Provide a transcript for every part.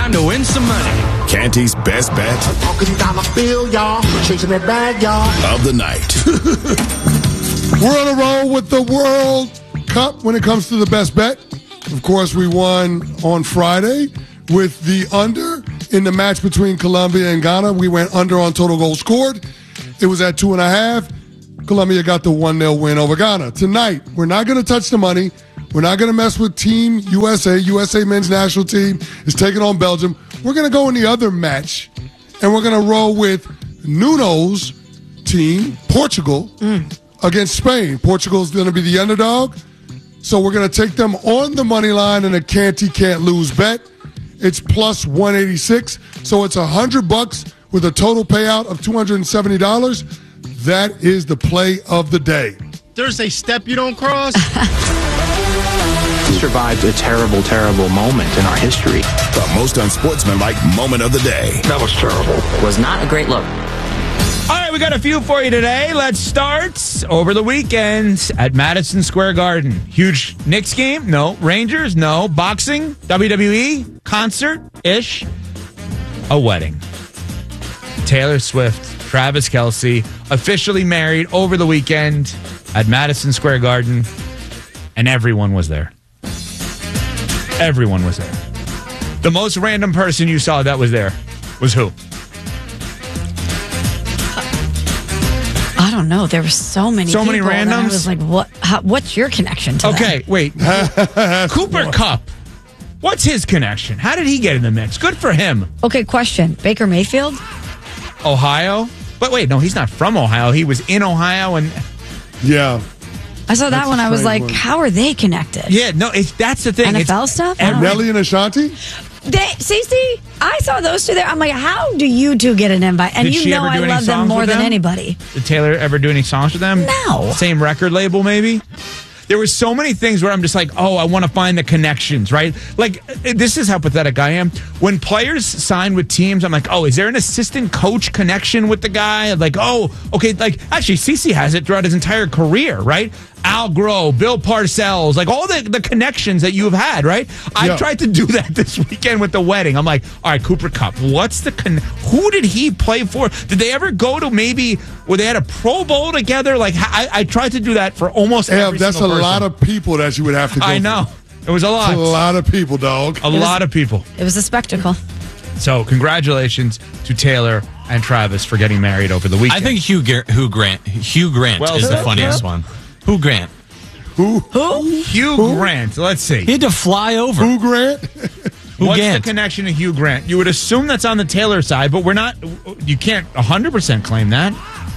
time to win some money. Canty's best bet Talking dollar bill, y'all. Chasing that bag, y'all. of the night. We're on a roll with the World Cup when it comes to the best bet. Of course, we won on Friday with the under in the match between Colombia and Ghana. We went under on total goals scored. It was at 2.5. Colombia got the 1-0 win over Ghana. Tonight, we're not going to touch the money. We're not going to mess with Team USA. USA men's national team is taking on Belgium. We're going to go in the other match, and we're going to roll with Nuno's team, Portugal, against Spain. Portugal's going to be the underdog, so we're going to take them on the money line in a Canty can't lose bet. It's plus 186, so it's $100 with a total payout of $270. That is the play of the day. There's a step you don't cross. Survived a terrible, terrible moment in our history. The most unsportsmanlike moment of the day. That was terrible. Was not a great look. All right, we got a few for you today. Let's start over the weekend at Madison Square Garden. Huge Knicks game? No. Rangers? No. Boxing? WWE? Concert-ish? A wedding. Taylor Swift, Travis Kelce, officially married over the weekend at Madison Square Garden, and everyone was there. Everyone was there. The most random person you saw that was there was who? I don't know. There were so many So many people that I randoms? was like, what's your connection to Okay, that? wait. Cooper Kupp. What's his connection? How did he get in the mix? Good for him. Okay, question. Baker Mayfield? Ohio? But wait, no, he's not from Ohio. He was in Ohio and... Yeah. I saw that That's one. a I was strange like, one. how are they connected? Yeah, no, that's the thing. NFL stuff? I don't Nelly and Ashanti? See, I saw those two there. I'm like, how do you two get an invite? And Did you she know ever do I any love them songs more with than them? anybody. Did Taylor ever do any songs with them? No. Same record label, maybe? There were so many things where I'm just like, oh, I want to find the connections, right? Like, this is how pathetic I am. When players sign with teams, I'm like, oh, is there an assistant coach connection with the guy? Like, oh, okay, like, actually, CeCe has it throughout his entire career, right? Al Groh, Bill Parcells, like all the connections that you've had, right? I tried to do that this weekend with the wedding. I'm like, all right, Cooper Kupp, what's the who did he play for? Did they ever go to maybe where they had a Pro Bowl together? Like, I tried to do that for almost every That's single person. a lot of people that you would have to go I know. It was a lot. It's a lot of people, dog. A lot of people. It was a spectacle. So, congratulations to Taylor and Travis for getting married over the weekend. I think Hugh Grant Well is the said. funniest one. Hugh Grant. Who? Hugh Grant. Let's see. He had to fly over. Who, Grant? What's Gant? the connection to Hugh Grant? You would assume that's on the Taylor side, but we're not. You can't 100% claim that,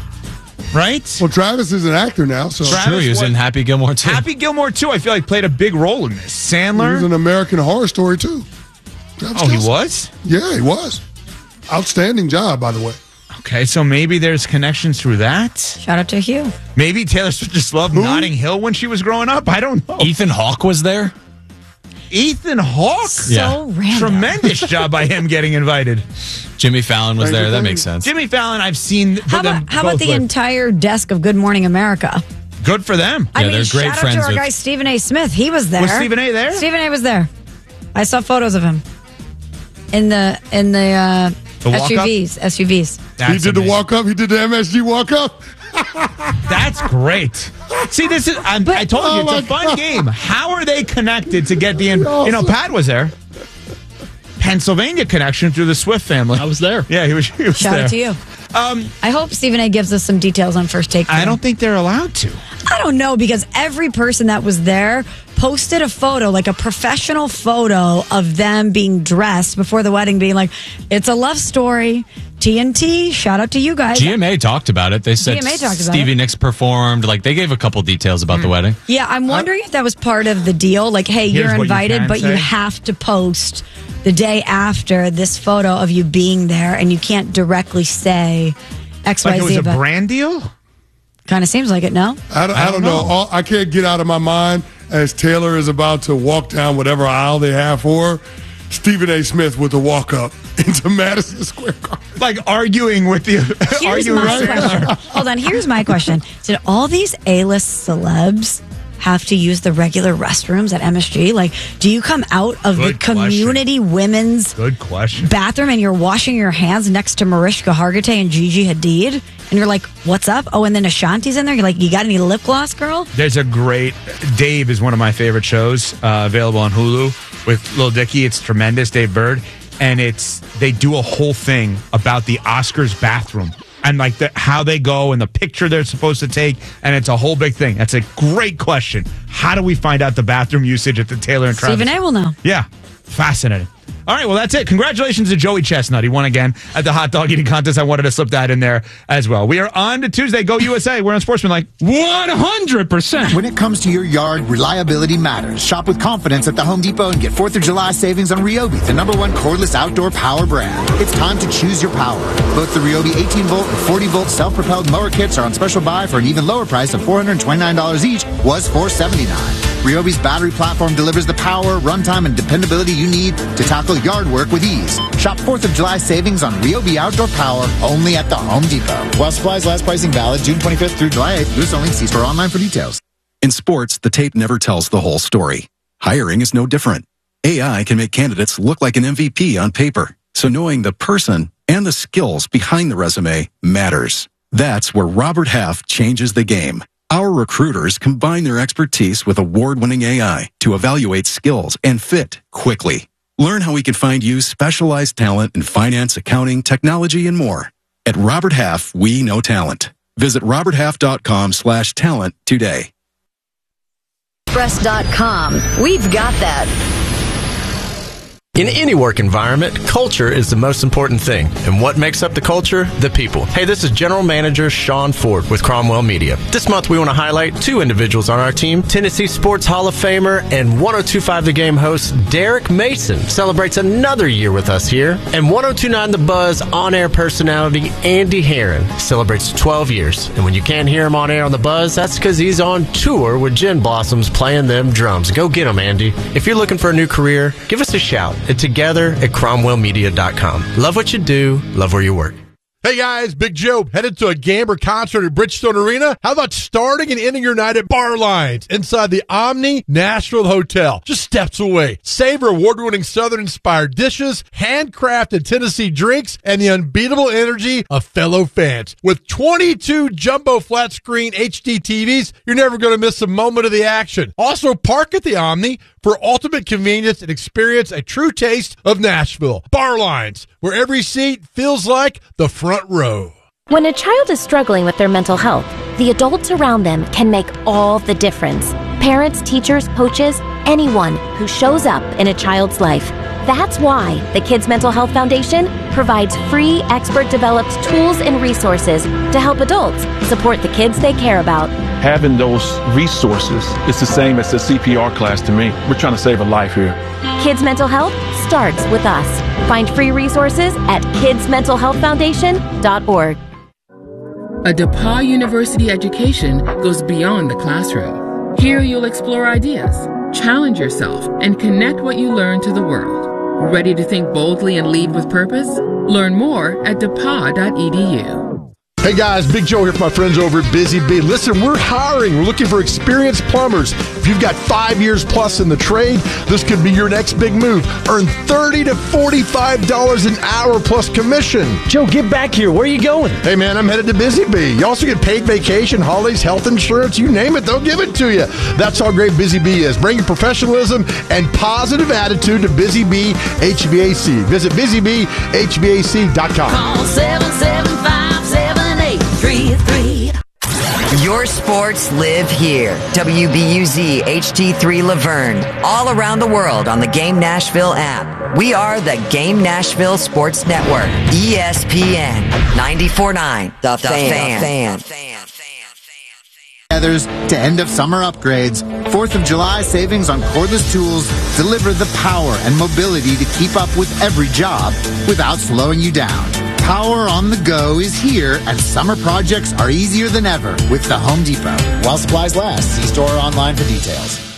right? Well, Travis is an actor now, so True, he was in Happy Gilmore too. Happy Gilmore too. I feel like played a big role in this. he Sandler. was an American Horror Story, too. Travis Oh, he Kelce. was. Yeah, he was. Outstanding job, by the way. Okay, so maybe there's connections through that. Shout out to Hugh. Maybe Taylor Swift just loved Notting Hill when she was growing up. I don't know. Ethan Hawke was there. Ethan Hawke. So random. Tremendous job by him getting invited. Jimmy Fallon was Stranger there. That Things. makes sense. Jimmy Fallon, I've seen. How about the entire? entire desk of Good Morning America? Good for them. I Yeah, mean, they're great shout out friends to our with- guy Stephen A. Smith. He was there. Was Stephen A. there? Stephen A. was there. I saw photos of him in the walk-up? SUVs. That's he did the amazing. walk-up. He did the MSG walk-up. That's great. See, this is. I told you, it's a fun game. How are they connected to get the? You know, Pat was there. Pennsylvania connection through the Swift family. I was there. Yeah, he was Shout there. out to you. I hope Stephen A. gives us some details on First Take. I don't think they're allowed to. I don't know, because every person that was there posted a photo, like a professional photo of them being dressed before the wedding, being like, it's a love story. TNT, shout out to you guys. GMA talked about it. They said GMA talked about Stevie it. Nicks performed. Like, they gave a couple details about the wedding. Yeah, I'm wondering if that was part of the deal. Like, hey, Here's you're what you invited, can but you say. have to post the day after this photo of you being there, and you can't directly say XYZ Like it was a about. brand deal. Kind of seems like it, no? I don't know. I can't get out of my mind as Taylor is about to walk down whatever aisle they have for her, Stephen A. Smith with the walk-up into Madison Square Garden. Like arguing with the. Here's arguing my with question. Hold on, here's my question. Did all these A-list celebs have to use the regular restrooms at MSG? Like, do you come out of Good the community women's Good question. bathroom and you're washing your hands next to Mariska Hargitay and Gigi Hadid? And you're like, what's up? Oh, and then Ashanti's in there. You're like, you got any lip gloss, girl? There's a great Dave is one of my favorite shows available on Hulu with Lil Dicky. It's tremendous, Dave Bird, and they do a whole thing about the Oscars bathroom and like how they go and the picture they're supposed to take, and it's a whole big thing. That's a great question. How do we find out the bathroom usage at the Taylor and Travis? Stephen A. will know. Yeah, fascinating. All right, well, that's it. Congratulations to Joey Chestnut. He won again at the hot dog eating contest. I wanted to slip that in there as well. We are on to Tuesday. Go USA. We're on Sportsmanlike. 100%. When it comes to your yard, reliability matters. Shop with confidence at the Home Depot and get 4th of July savings on Ryobi, the #1 cordless outdoor power brand. It's time to choose your power. Both the Ryobi 18-volt and 40-volt self-propelled mower kits are on special buy for an even lower price of $429 each, was $479. Ryobi's battery platform delivers the power, runtime, and dependability you need to tackle yard work with ease. Shop 4th of July savings on Ryobi outdoor power only at the Home Depot. While supplies last, pricing valid June 25th through July 8th. US only. See store online for details. In sports, the tape never tells the whole story. Hiring is no different. AI can make candidates look like an MVP on paper. So knowing the person and the skills behind the resume matters. That's where Robert Half changes the game. Our recruiters combine their expertise with award-winning AI to evaluate skills and fit quickly. Learn how we can find you specialized talent in finance, accounting, technology, and more. At Robert Half, we know talent. Visit roberthalf.com/talent today. Express.com. We've got that. In any work environment, culture is the most important thing. And what makes up the culture? The people. Hey, this is General Manager Sean Ford with Cromwell Media. This month we want to highlight two individuals on our team. Tennessee Sports Hall of Famer and 102.5 The Game host Derek Mason celebrates another year with us here. And 102.9 The Buzz on-air personality Andy Herron celebrates 12 years. And when you can't hear him on air on The Buzz, that's because he's on tour with Gin Blossoms playing them drums. Go get him, Andy. If you're looking for a new career, give us a shout. And together at cromwellmedia.com. Love what you do. Love where you work. Hey guys, Big Joe, headed to a Gamber concert at Bridgestone Arena? How about starting and ending your night at Bar Lines inside the Omni Nashville Hotel, just steps away? Savor award-winning Southern-inspired dishes, handcrafted Tennessee drinks, and the unbeatable energy of fellow fans. With 22 jumbo flat-screen HD TVs, you're never going to miss a moment of the action. Also, park at the Omni for ultimate convenience and experience a true taste of Nashville. Bar Lines, where every seat feels like the front row. When a child is struggling with their mental health, the adults around them can make all the difference. Parents, teachers, coaches, anyone who shows up in a child's life. That's why the Kids Mental Health Foundation provides free, expert-developed tools and resources to help adults support the kids they care about. Having those resources is the same as the CPR class to me. We're trying to save a life here. Kids Mental Health starts with us. Find free resources at kidsmentalhealthfoundation.org. A DePauw University education goes beyond the classroom. Here you'll explore ideas, challenge yourself, and connect what you learn to the world. Ready to think boldly and lead with purpose? Learn more at DePauw.edu. Hey guys, Big Joe here for my friends over at Busy Bee. Listen, we're hiring. We're looking for experienced plumbers. If you've got 5 years plus in the trade, this could be your next big move. Earn $30 to $45 an hour plus commission. Joe, get back here. Where are you going? Hey man, I'm headed to Busy Bee. You also get paid vacation, holidays, health insurance, you name it, they'll give it to you. That's how great Busy Bee is. Bring your professionalism and positive attitude to Busy Bee HVAC. Visit BusyBeeHVAC.com. Call 775-7833. Your sports live here. WBUZ HD3 Laverne. All around the world on the Game Nashville app. We are the Game Nashville Sports Network. ESPN 94.9. The Fan. To end of summer upgrades, 4th of July savings on cordless tools deliver the power and mobility to keep up with every job without slowing you down. Power on the go is here, and summer projects are easier than ever with the Home Depot. While supplies last, see store or online for details.